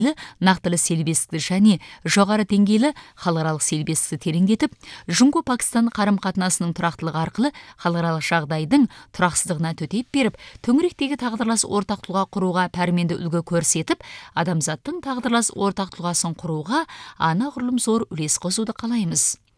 нақтылы сербестікті және жоғары деңгейлі халықаралық сербестікті тереңдетіп, Жұңго-Пакистан қарым-қатынасының тұрақтылығы арқылы халықаралық жағдайдың тұрақсыздығына төтеп беріп, төңіректегі тағдырлас ортақ тұлға құруға пәрменді үлгі көрсетіп, адамзаттың тағдырлас ортақ тұлғасын құруға анағұрлым зор үлес қосуды қалаймыз.